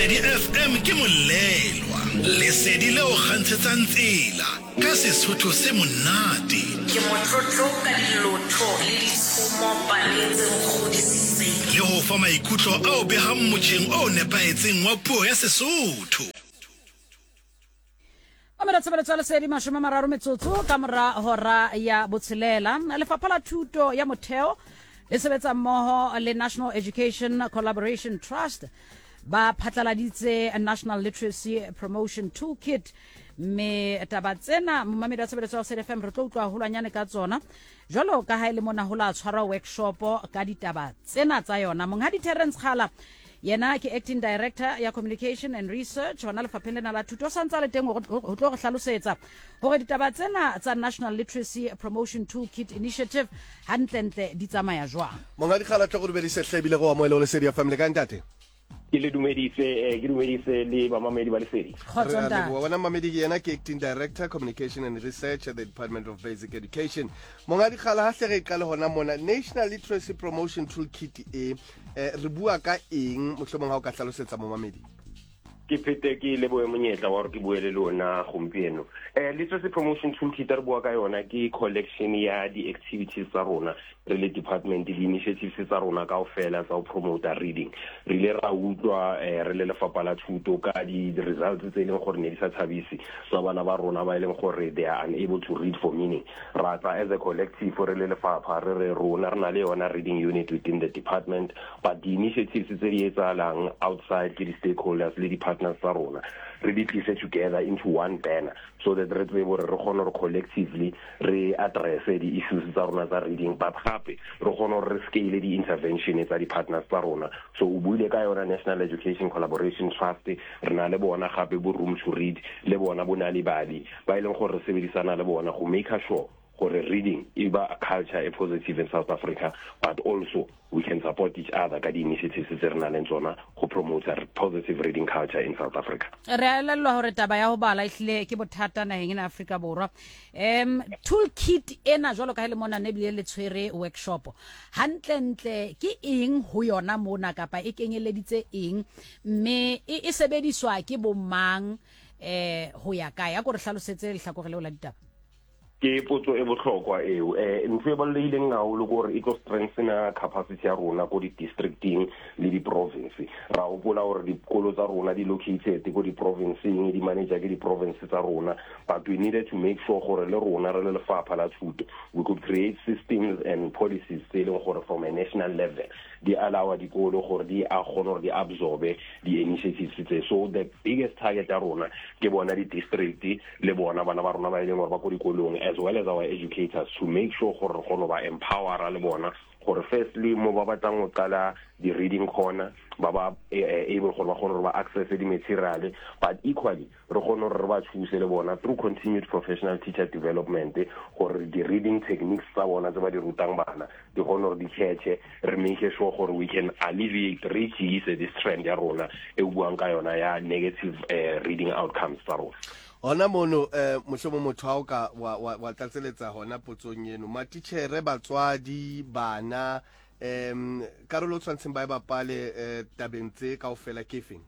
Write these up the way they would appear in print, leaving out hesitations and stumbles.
Lesedi FM ke molelwa. Lesedi leo kgantshetsang tsela ka Sesotho se monate. Ke motlotlo ka dilotho le ditshumo paletseng kgodisitseng. Le ho fa maikutlo ao behang motjheng o nepaetseng wa puo ya Sesotho. Amara tsebetso Lesedi mashome mararo metsotso ka mora hora ya botshelela. Lefapha la Thuto ya Motheo le sebetsa mmoho le National Education Collaboration Trust ba phatlaladitse a National Literacy Promotion Toolkit me taba tsena mmamedi wa tsebetso ya FM re tlo utlwa holwanyane ka tsona jwalo ka ha ile mona ho la tshwara workshop ka ditaba tsena tsa yona. Monghadi Terence Khala yena ke acting director ya communication and research hona lefapheng lena la thuto santsa le teng ho tlo re hlalosetsa hore ditaba tsena tsa National Literacy Promotion Toolkit Initiative hantlentle di tsamaya jwang. Monghadi Khala tlo go bedise hlebile go amoela Lesedi FM ka ntate ke dumedise le ba mamedi ba Lesedi. Khotsonta wona mamedi yena ke acting director communication and research at the Department of Basic Education. Monghadi Khala ha hle re qale hona mona National Literacy Promotion Toolkit re bua ka eng mohlomong ha o ka hlalosetsa mo mamedi? Ke phete ke le boe monyetla wa re ke buele lona gompieno. Literacy Promotion Toolkit re bua ka yona ke collection ya di activities tsa rona re le department di initiatives tsa rona ka ofela tsa ho promote reading. Re le ra utlwa re le lefapha la thuto ka di results tse leng gore ne di sa tshabisi tsa bana ba rona ba leng gore they are unable to read for meaning. Rata as a collective re le lefapha re rona re na le yona reading unit within the department, but the initiatives tse di etsalang outside ke di stakeholders le partners tsa rona re di tlise together into one banner so that re tsebe re kgone re collectively re address di issues tsa rona tsa reading, but gape re kgone re scale di intervention tsa di partners tsa rona. So o buile ka yona National Education Collaboration Trust re na le bona gape bo room to read le bona bona le badi ba ileng gore re sebedisana le bona go make sure gore reading iba a culture a positive in South Africa, but also we can support each other ka di initiatives tse re na le tsona go promote a positive reading culture in South Africa. Re a lelwa hore taba ya ho bala ihlile ke bothata naheng ena Afrika Borwa. Toolkit ena jwalo ka hele mona ne bile le tshwere workshop hantlentle ke eng ho yona mona kapa e kenyeleditse eng mme e sebediswa ke bomang ho ya ka ya go re hlalosetse lehlakore leo la ditaba? Ke potso e botlhokwa eo ntse ba le ileng ga o le gore e tlo strengthen capacity ya rona go di districting le di province. Ra o bola gore dikolo tsa rona di located go di provinceng di manager ke di province tsa rona, but we needed to make sure gore le rona re le lefapha la thuto we could create systems and policies tse leng gore from a national level di allow dikolo gore di a kgone gore di absorbe di initiatives tse. So the biggest target ya rona ke bona di district le bona bana ba rona ba ileng gore ba go dikolong as well as our educators to make sure gore go ba empower le bona gore firstly mo ba batlang go qala di reading corner ba ba able gore ba kgone ba access di material, but equally re kgone re ba thuse le bona through continued professional teacher development gore di reading techniques tsa bona tse ba di rutang bana di kgone re di cheche re make sure gore we can alleviate this trend ya rona e buang ka yona ya negative reading outcomes tsa rona. Hona mono moshomo motho ha o ka wa tlatseletsa hona potsong eno matitjhere batswadi bana karolo tshwantseng ba e bapale tabeng tse kaofela ke feng?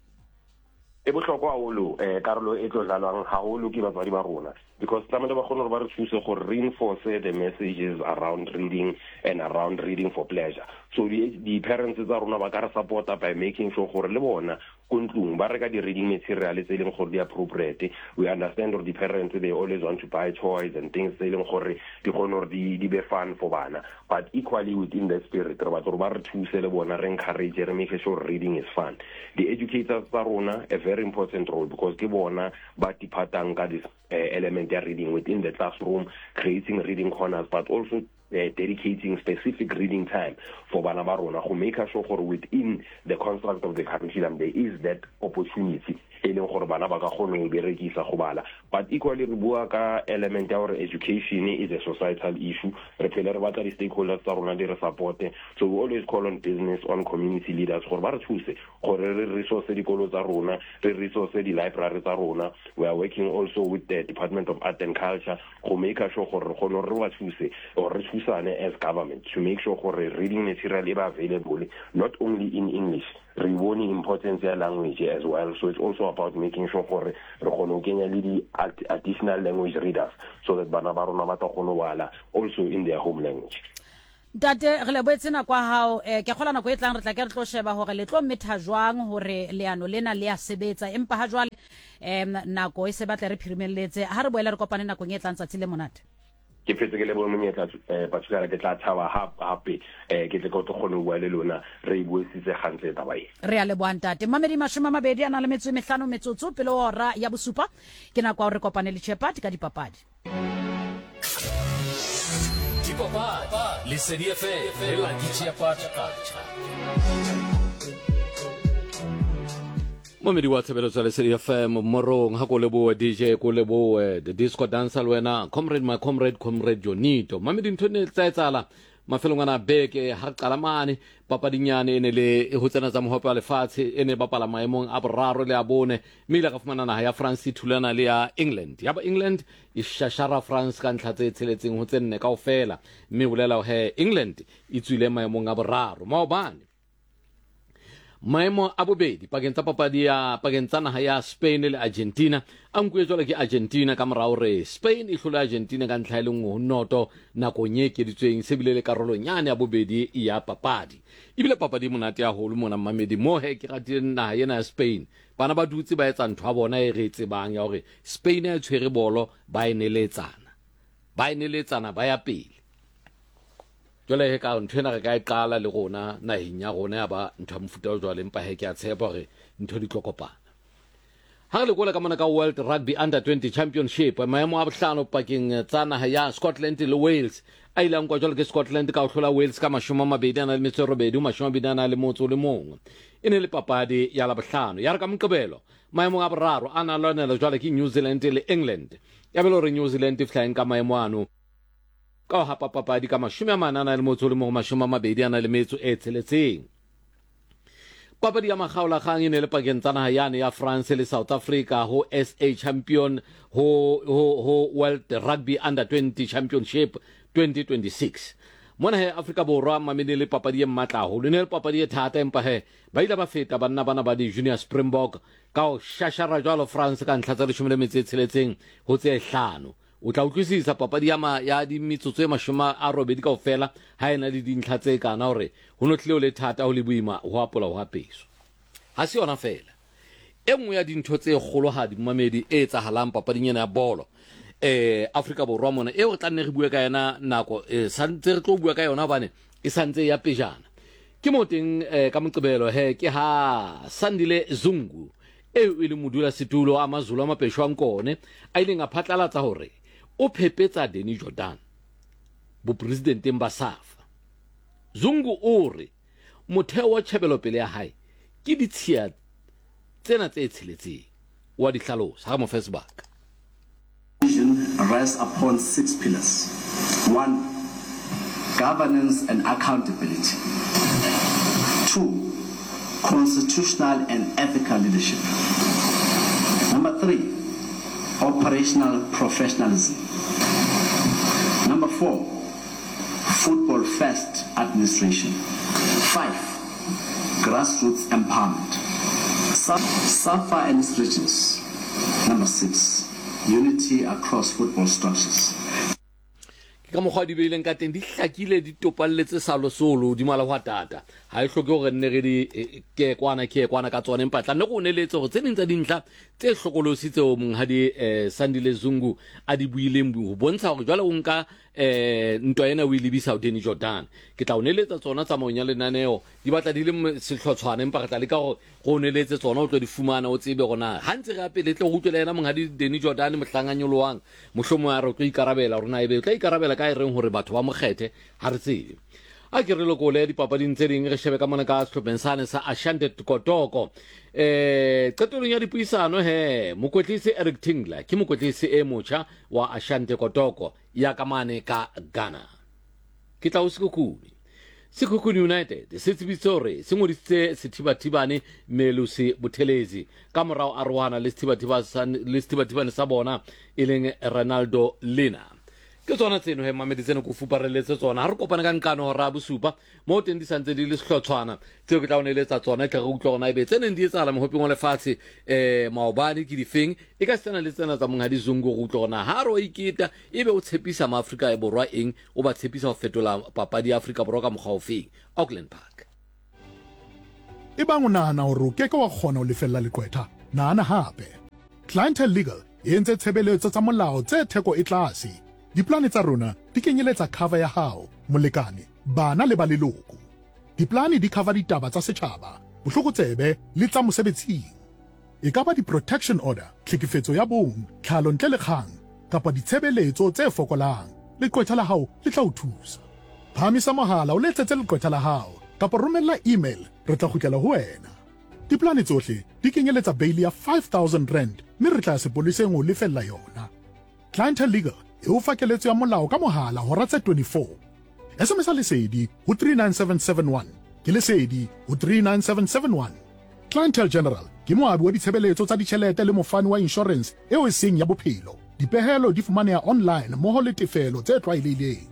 E botlhokwa haholo karolo e tlo jalwang haholo ke batswadi ba rona because tlamehile ba kgone ba re thuse gore reinforce the messages around reading and around reading for pleasure. So the parents tsa rona ba ka re supporta by making sure gore le bona kontlung ba reka di reading material tse leng gore di appropriate. We understand or the parents they always want to buy toys and things tse leng gore di kgone gore di be fun for bana, but equally within the spirit re batla ba re thuse le bona re encourage re make sure reading is fun. The educators tsa rona a very important role because ke bona ba tiphatang ka this element ya reading within the classroom, creating reading corners, but also dedicating specific reading time for bana ba rona go make sure gore within the construct of the curriculum there is that opportunity e leng gore bana ba ka kgona go berekisa go bala. But equally re bua ka element ya gore education is a societal issue, re phele re batla di stakeholders tsa rona di re support, so we always call on business, on community leaders gore ba re thuse gore re resource dikolo tsa rona, re resource di library tsa rona. We are working also with the Department of Art and Culture go make sure gore re kgone re ba thuse or re thusane as government to make sure gore reading material is available not only in English re bone importance ya language as well. So it's also about making sure gore re kgone kenya le di additional language readers so that bana ba rona ba tla kgone wala also in their home language. Tate re le boetsena kwa hao ke khola nako e tlang re tla ke re tlo sheba hore le tlo metha jwang hore leano lena le ya sebetsa empa ha jwale nako e se batla re phirimelletse ha re boela re kopane nako e tlang tsatsi le monate ke phetse ke le bona monyetla batshwara ke tla thaba hape ke tle go tlo bua le lona re buetsitse gantle taba e re a le boantate mamedi mashoma mabedi ana le metso e mehlano metsotso pele hora ya bosupa ke nako re kopane le Chepati ka dipapadi Dipapadi Lesedi FM la Chepati culture. Momedi wa tsebelo tsa Lesedi FM morong ha go lebo DJ go lebo the disco dancer lwena comrade my comrade Jonito mamedi ntone tsaetsala mafelongana beke ha qalamane papadinyane ene le ho tsena tsa mohope wa lefatshe ene bapala maemong a boraro le a bone mila ka fumana naha ya France thulana le ya England ya ba England ishashara France ka ntlha tse tsheletseng ho tsenne kaofela mme bolela he England e tswile maemong a boraro maobane maemo a bobedi pakeng tsa papadi ya pakeng tsa naha ya Spain le Argentina a nkuwe jwale ke Argentina ka morao re Spain e hlola Argentina ka ntlha ile ngo noto nakong e keditsweng se bile le karolo nyane ya bobedi ya papadi ibile papadi monate ya holo mona mamedi mo he ke ratile naha yena ya Spain bana ba dutse ba etsa ntho a bona e re tsebang ya hore Spain e tshwere bolo ba eneletsana ba ya pele jole he ka nthena re ka iqala le rona naheng ya rona ya ba ntho mofuta o jwale empa he ke a tshepa gore ntho di tlokopana ha le gola ka mona ka World Rugby Under 20 Championship maemo a bohlano pakeng tsa naha ya Scotland le Wales a ilang kwa jwale ke Scotland ka hlola Wales ka 28 le metso 8 le motso le mong ene le papadi ya la bohlano ya re ka Moqebelo maemo a boraro ana lwanela jwale ke New Zealand le England ya belo re New Zealand e flying ka maemo ano ka ha papadi ka 40 le motso le mong 20 le metso e tsheletseng papadi ya magaola gang ene le pakeng tsa naha yane ya France le South Africa ho SA champion ho World Rugby Under 20 Championship 2026 mona he Africa borwa mamene le papadi e matla ho le ne papadi e thata empa he ba ile ba feta bana ba di Junior Springbok ka ho shashara jwalo France ka ntlha tsa 16 ho tse 5 o tla utlwisisa papadi ya di metsotso e 80 kaofela ha ena le dintlha tse kana hore ho no tlile o le thata ho le buima ho apola ho apeso ha se yona fela e nngwe ya dintho tse kgolohadi mamedi e tsahalang papading ena ya bolo Africa borwa mona e o tla nne re bua ka yena nako santse re tlo bua ka yona bane e santse ya pejana ke moteng ka Moqebelo he ke ha Sandile Zungu e le modula setulo a Mazulu a mapeshwang kone a ile nga phatlalatsa hore o phepetsa Danny Jordan bo presidenteng ba SAFA Zungu o re motheo wa tshebelopele ya hae ke ditshia tsena tse tsheletseng wa di hlalosa ha mo Facebook rests upon 6 pillars. 1. Governance and accountability. 2. Constitutional and ethical leadership. Number 3. Operational professionalism. Number 4. Football first administration. 5. Grassroots empowerment. SAFA and its regions. Number 6. Unity across football structures. ka mogwa di beileng ka teng di hlakile di topalletse salosolo di mala hwa tata ha e hloke hore nne re di ke kwana ka tsone empa tla ne go neletse go tseneng tsa dintlha tse hlokolositse o mong ha di Sandile Zungu a di buileng ho bontsha hore jwale o nka ntwa ena o ilebisa o Danny Jordan ke tla o neletsa tsona tsa monya lenaneo di batla di le sehlotshwana empa re tla le ka go neletse tsona o tlo di fumana o tsebe gona ha ntse gape le tle go utlwela ena mong ha di Danny Jordan mohlanganyoloang mohlomo ya re tlo ikarabela rona ebe tla ikarabela ka reng hore batho ba mogete ha re tsebe a ke re lokole dipapading tse ding re shebe ka mona ka sehlopheng sane sa Ashanti Kotoko qetolong ya dipuisano he mokwetlisi Eric Tingler ke mokwetlisi e motjha wa Ashanti Kotoko ya kamane ka Ghana ke tla o Sekhukhune United se tsebitsore se ngodisitse sethibathibane Melusi Buthelezi ka morao a rohana le sethibathibane sa bona e leng Ronaldo Lina ke tsona tseno he mamedi tseno ko fupareletse tsona ha re kopana ka nkano ra bosupa mo teng di santse di le sehlotshwana tseo ke tla o neletsa tsona ke re utlwa gona ebe tseneng di etsagala mohopeng wa lefatshe maobane ke difeng e ka tsena le tsena tsa monghadi Zungu go utlwa gona ha ro iketa ebe o tshepisa maAfrika e borwa eng o ba tshepisa go fetola papadi ya Afrika borwa ka mokgwa ofeng Auckland Park e bang o nahana hore o keke wa kgona ho lefella leqwetha nahana hape Clientele Legal e entse tshebeletso tsa molao tse theko e tlase diplane tsa rona di kenyeletsa cover ya hao molekane bana le ba leloko diplane di cover ditaba tsa setjhaba bohlokotsebe le tsa mosebetsing e ka ba di-protection order tlhekefetso ya bong tlhalo ntle le kgang kapa ditshebeletso tse fokolang leqwetha la hao le tla o thusa phamisa mohala o letsetse leqwetha la hao kapa romella email re tla kgutlela ho wena diplane tsohle di kenyeletsa bail ya 5,000 rand mme re tla sepoleseng o lefella yona Clientele Legal e o fa keletso ya molao ka mohala hora tse 24 SMS lesedi ho 39771 ke lesedi ho 39771 Clientele General ke moabi wa ditshebeletso tsa ditjhelete le mofani wa insurance eo e seng ya bophelo dipehelo di fumaneha online mmoho le tefelo tse tlwaelehileng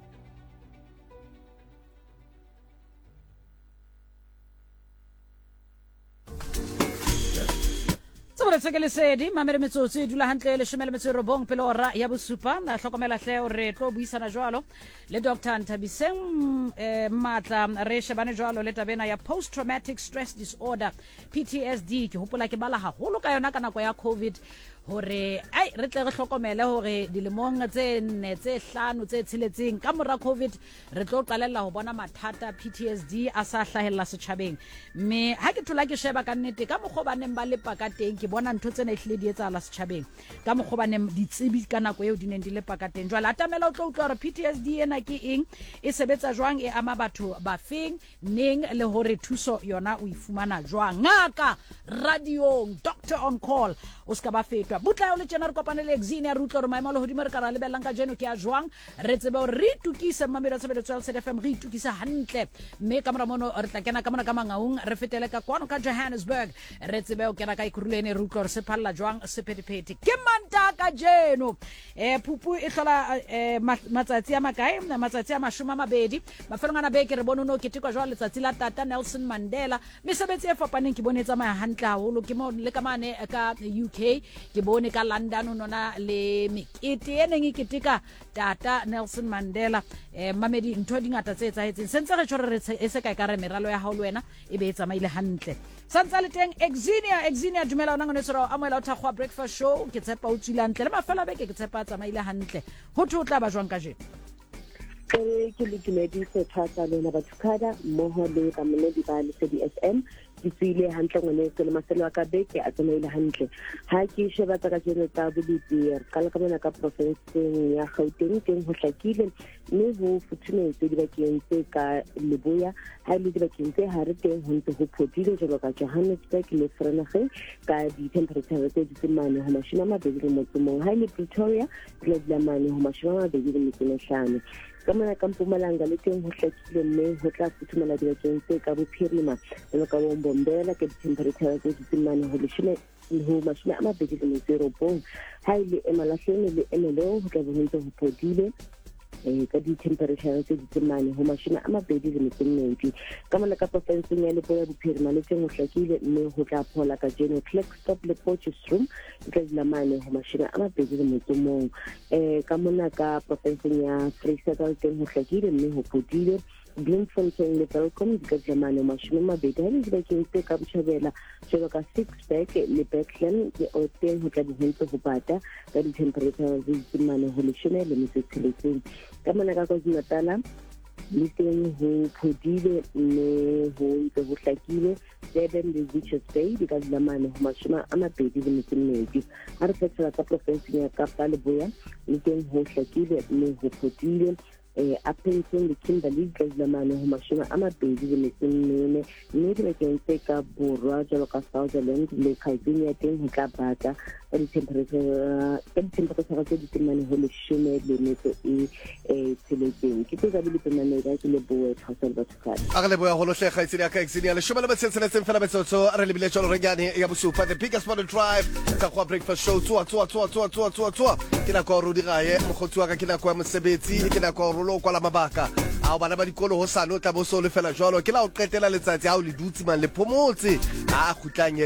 re tseke lesedi mamere metsotso e dula hantle le shemele metsorobong pele ora ya bosupa na hlokomela hle o re tlo buisana jwalo le Dr. Ntabiseng Matla re shebane jwalo le tabena ya post traumatic stress disorder PTSD ke hopola ke bala haholo ka yona ka nako ya COVID hore ai re tle re hlokomele hore dilemong tse 4 tse 5 tse tsheletseng ka mora COVID re tlo qalella ho bona mathata PTSD a sa hlahella setjhabeng mme ha ke thola ke sheba ka nnete ka mokgobaneng ba le pakateng ke bona ntho tsena ehlile di etsahala setjhabeng ka mokgobaneng ditsebi ka nako eo di neng di le pakateng jwale atamela o tlo utlwa hore PTSD ena ke eng e sebetsa jwang e ama batho ba feng neng le hore thuso yona o ifumana jwang ngaka radiong doctor on call o ska ba fetwa butla o le tjena re kopane le Exenia re utlwa re maemo le hodimo re ka ra lebellang ka jeno ke a jwang re tsebe hore re tukise mamelo tshebeletso ya CFM re tukisa hantle mme ka mora mono re tla kena ka mona ka mangaung re fetele ka kwano ka Johannesburg re tsebe o kena ka ikurulene re utlwa re se phalla jwang sephethephethe ke manta ka jeno phupu e hlola matsatsi a makae matsatsi a 20 mafelong ana beke re bona no ketekwa jwa letsatsi la tata Nelson Mandela mesebetsi e fapaneng ke bone tsamaya hantle haholo ke mo le ka mane ka UK ke bone ka London nona le mekete eneng e keteka tata Nelson Mandela mamedi ntho dingata tse etsahetseng sentse re tshore re se ka ka re meralo ya hao le wena e be e tsamaile hantle santsa le teng Exenia dumela ona ngone tsoro amoela o thagwa breakfast show ke tsepa o tswile hantle le mafela beke ke tsepa tsamaile hantle ho tla ba jwang ka jeno ke le dumedise thata lena bathukada mmoho le ka monedi ba Lesedi FM ke tsile hantle ngone ke le mafelo a ka beke a tsamaile hantle ha ke sheba tsa ka jeno tsa bodipi ka le ka mona ka provinseng ya Gauteng teng ho hlakile mme ho futhumetse dibakeng tse ka Leboya ha le dibakeng tse hare teng ho ntse ho phodile jalo ka Johannesburg le Vereeniging ka di temperature tse di tsemane ho 20 ha le Pretoria le dilamane ho 25 ka mona ka Mpumalanga le teng ho hlakile mme ho tla futhumela dibakeng tse ka Bophirima le ka Mbombela ke temperature tse di tsemane ho 20 ha ile Emalahleni le Emelong ho tla bo ntse ho phodile ka di temperature tse di tsemane ho 22 ka mona ka provinseng ya Leboya Bophirima le teng ho hlakile mme ho tla phola ka jeno Klerksdorp le Potchefstroom ka dilamane ho 21 ka mona ka provinseng ya Vrystaat teng ho hlakile mme ho phodile Bloemfontein le Welkom di ka dilamane ho 20 ha le dibakeng tse ka Botjhabela jalo ka Sixburg le Bethlehem le teng ho tla bo ntse ho bata ka di temperature tse di tsemane ho 16 ka mona ka KwaZulu-Natal le teng ho phodile mme ho ntse ho hlakile Durban le Richards Bay di ka dilamane ho 22 ha re fetela ka province ya Kapa Leboya le teng ho hlakile mme ho phodile a penseng le Kimberley Dlamane ho 24 mme dibekeng tse ka borwa jwalo ka Sutherland le KwaZulu ya teng ho tla bata ka ditemperature tse di tsemane ho 10 tsheletseng ke tse di pemamela ke le boe thasel bathukane a re le boya go lohle khaitsedi ya ka exini ya le shomela batsetseletseng fela betsotso re le bile jalo re gane ya bosupa the biggest morning drive ka go breakfast show tswa ke na go rudi gae mogotsi wa ka ke na go mosebetsi ke na go rolo kwa la mabaka a bana ba dikolo ho sano tla bo so le fela jalo ke la o qetela letsatsi a o le dutsi man le phomotse a khutlang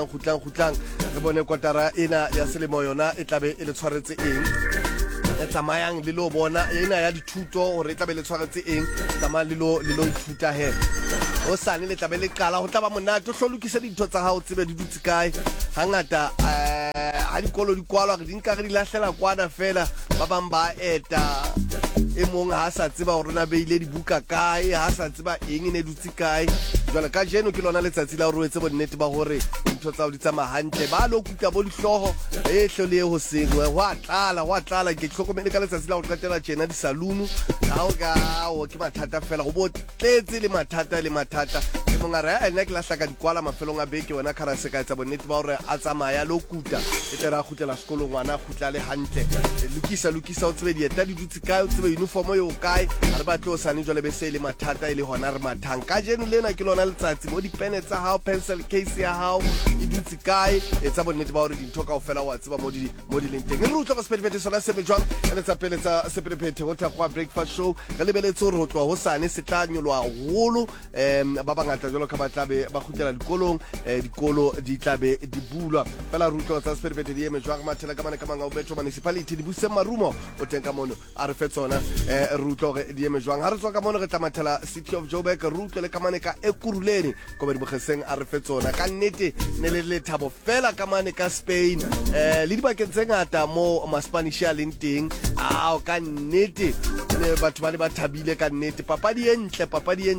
re bone kotara ena ya selemo yona e tlabe e le tshwaretse eng e tsamayang le lo bona ena ya dithuto hore e tlabe le tshwaretse eng tsamaya le lo ithuta he o sane le tlabe le qala ho tlaba monate o hlolukise dintho tsa hao tsebe di dutse kae hangata ha dikolo di kwalwa re di nka re di lahlela kwana fela ba bang ba eta e mong ha sa tseba hore na beile dibuka kae ha sa tseba eng ne dutse kae jwale ka jeno ke lona letsatsi la hore o etse bonnete ba hore dintho tsa o di tsamaya hantle ba lo kuta bo dihloho e hlole ho sengwe wa tlala ke hlokomele ka letsatsi la ho qetela tjena di saloon ha o ka o ke mathata fela go botletse le mathata ke mongare a nna ke lahla ka dikwala mafelong a beke wena khara se ka etsa bonnete ba hore a tsamaya lo kuta e tera khutlela sekolong ngwana khutla le hantle lukisa o tsebe dieta di dutse kae o tsebe uniform yo kae ha re batle o sane jwale be se le mathata ile hona re mathang ka jeno lena ke lona letsatsi mo di pene tsa hao pencil case ya hao e dutse kae e tsa bonnete ba hore dintho kaofela wa tseba mo di leng teng re utlwa ka sepelipete sona se bejwang le tsa pele tsa sepelipete go tla go breakfast show re lebeletse hore ho tloa ho sane se tla nyolwa holo ba bangata jalo ka ba tlabe ba khutela dikolong dikolo di tlabe di bulwa fela re utlwa tsa sepelipete di eme jwang mathela ka mane ka manga o Metro Municipality di buse marumo o teng ka mono a re fetsona re utlwa re di eme jwang ha re tswa ka mono re tamathela City of Joburg re utlwa le ka mane ka Ekurhuleni ko ba di bogeseng a re fetsona ka nnete ne le thabo fela ka mane ka Spain le di bakeng tse ngata mo ma Spanish a leng teng a ka nnete batho ba le ba thabile ka nnete papadi entle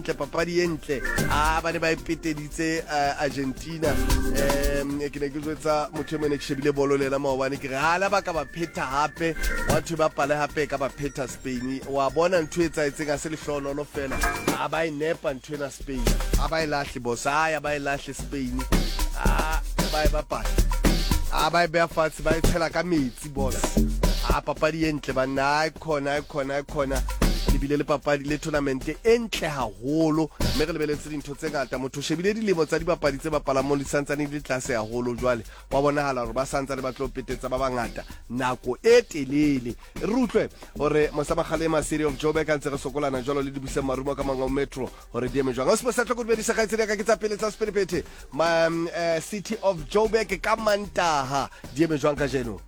a ba ne ba ipeteditse Argentina ke ne ke zwetsa motho mene ke shebile bolo lela maobane ke re hala ba ka ba pheta hape wa thu ba pale hape ka ba pheta Spain wa bona ntho e tsaetseng a se le hlono fela a ba inepa ntho ena Spain a ba ilahle boss a ba ilahle Spain ba e bapala a ba e bea fatshe ba e tshela ka metsi boss a papadi entle bana a khona lebile le papadi le tournament entle haholo mme re lebeletse dintho tse ngata motho shebile dilemo tsa dibapadi tse bapala mo litsantsane le tlase haholo jwale wa bonahala hore ba santsa le batlo petetsa ba bangata nako e telele re utlwe hore mosamagale City of Joburg ka ntse re sokolana jwalo le dibuse marumo ka manga o Metro hore di eme jwang o se sa tloko di sa ka tsela ka ke tsa pele tsa sepelipete City of Joburg ka Mantaha di eme jwang ka jeno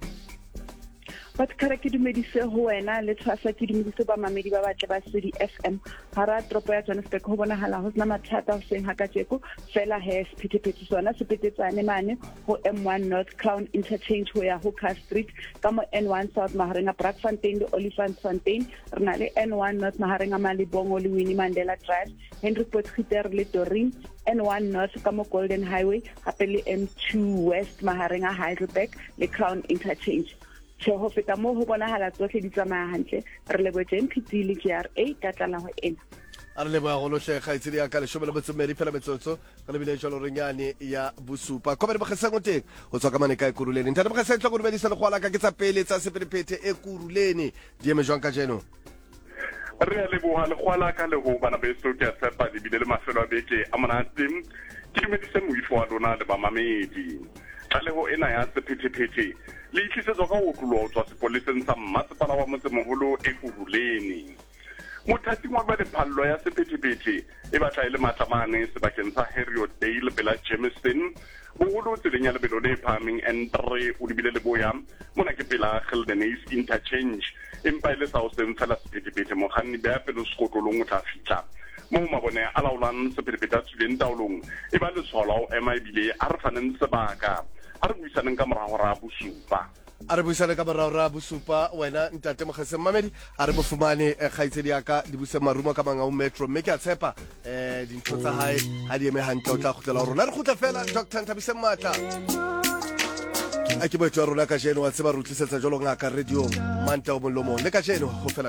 But kare ke dumedise ho wena le tshwasa ke dumedise ba mamedi ba batle ba City FM hara tropo ya Johannesburg ho bonahala ho sena mathata ho seng haka jeko fela he sephetephete sona se petetsane mane ho M1 North Crown Interchange ho ya Hooker Street ka mo N1 South mahareng a Brakfontein le Olifantsfontein re na le N1 North mahareng a Malibongo le Winnie Mandela Drive Henry Potgieter le Dorin N1 North ka mo Golden Highway hape le M2 West mahareng a Heidelberg le Crown Interchange ho feta mo ho bonahala tsohle di tsamaya hantle re lebetse MPT le GRA ka tlala ho ena a re leboha go lohle khaitsedi ya ka le shobela botsomedi fela metsotso re lebile jalo renyane ya bosupa ko ba re bogesa go teng go tswa ka mane ka Ekurhuleni ntata bogesa tlo go lebedisa le go ala ka ke tsa pele tsa sepelipete Ekurhuleni di eme jwang ka jeno re le boha le kwala ka le ho bana beso ke tsepa di bile le mafelo a beke a monate ke dumedise moifo wa lona le ba mamedi tale ho ena ya sephetephete le itlisetswa ka ho tlola tswa sepoleseng sa mmasepala wa motsemoholo Ekurhuleni mothating wa ba le phallo ya sephetephete e batla ile matlamane sebakeng sa Harriot Dale bela Jameson boholo tseleng ya lebelo le phaming N3 o dibile le boya mona ke pela Gildenays Interchange empa ile sa o sentla sephetephete moghanni ba pelo sekotlolong o tla fitla mo mabone a laolang sephetephete a tswileng taolong e ba le tshwala o ema ebile a re faneng sebaka a re buisaneng ka morago ra bosupa a re buisane ka morago ra bosupa wena ntate Mogese Mamedi a re bofumane khaitsedi ya ka di buse marumo ka manga o Metro mme ke a tshepa dintho tsa hae ha di eme hantle o tla khutlela rona re khutla fela Dr Nthabise Matla a ke boetwa rona ka jeno wa tseba re utlisetsa jolo ngaka radio manta o molomong le ka jeno go fela